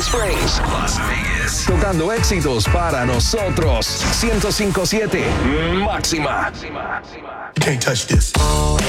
Springs, Las Vegas. Tocando éxitos para nosotros. 105.7 Máxima. Can't touch this.